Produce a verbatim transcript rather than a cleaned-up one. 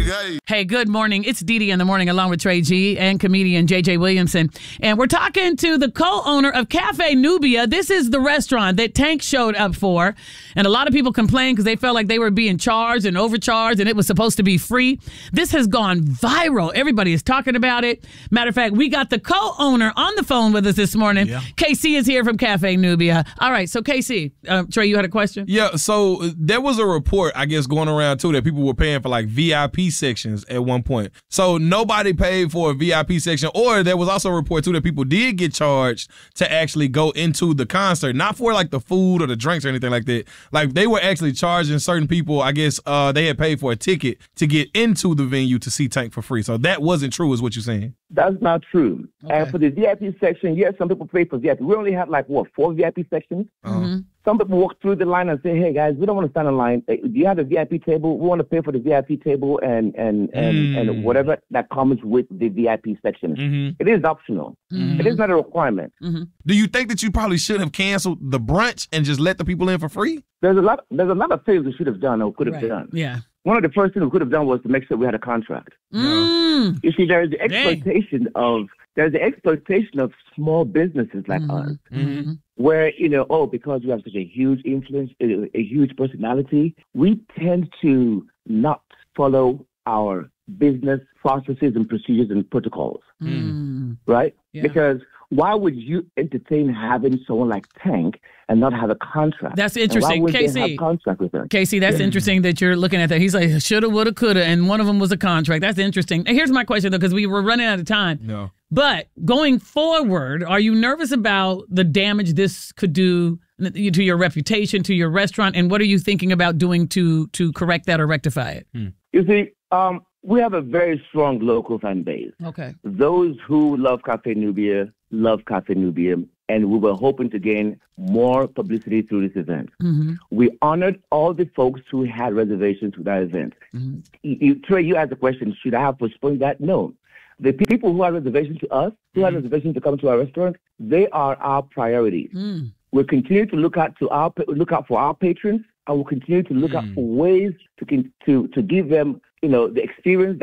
Hey. Hey, good morning. It's Dee Dee in the morning along with Trey G and comedian J J Williamson. And we're talking to the co-owner of Cafe Nubia. This is the restaurant that Tank showed up for. And a lot of people complained because they felt like they were being charged and overcharged and it was supposed to be free. This has gone viral. Everybody is talking about it. Matter of fact, we got the co-owner on the phone with us this morning. Yeah. K C is here from Cafe Nubia. All right, so K C, uh, Trey, you had a question? Yeah, so there was a report, I guess, going around too that people were paying for like V I P sections at one point. So nobody paid for a V I P section, or there was also a report too that people did get charged to actually go into the concert, not for like the food or the drinks or anything like that. Like they were actually charging certain people, I guess uh, they had paid for a ticket to get into the venue to see Tank for free. So that wasn't true is what you're saying. That's not true. Okay. And for the V I P section, yes, some people pay for V I P. We only had like, what, four V I P sections? Mm-hmm. Some people walk through the line and say, hey, guys, we don't want to stand in line. Do you have a V I P table? We want to pay for the V I P table and and, and, mm. and whatever that comes with the V I P section. Mm-hmm. It is optional. Mm-hmm. It is not a requirement. Mm-hmm. Do you think that you probably should have canceled the brunch and just let the people in for free? There's a lot There's a lot of things we should have done or could have Right. done. Yeah. One of the first things we could have done was to make sure we had a contract. Mm. You see, there is the exploitation of there's the exploitation of small businesses like Mm-hmm. us. Mm-hmm. Where, you know, oh, because we have such a huge influence, a, a huge personality, we tend to not follow our business processes and procedures and protocols, Mm. right? Yeah. Because why would you entertain having someone like Tank and not have a contract? That's And interesting. why would K they C. have a contract with them? Casey, that's Yeah. interesting that you're looking at that. He's like, shoulda, woulda, coulda, and one of them was a contract. That's interesting. And here's my question, though, because we were running out of time. No. But going forward, are you nervous about the damage this could do to your reputation, to your restaurant? And what are you thinking about doing to to correct that or rectify it? Hmm. You see, um, we have a very strong local fan base. Okay. Those who love Cafe Nubia love Cafe Nubia, and we were hoping to gain more publicity through this event. Mm-hmm. We honored all the folks who had reservations to that event. Mm-hmm. You, you, Trey, you asked the question, should I have postponed that? No. The people who had reservations to us, who had reservations to come to our restaurant, they are our priorities. Mm. We'll continue to look out to our look out for our patrons, and we'll continue to look out for ways to to to give them, you know, the experience that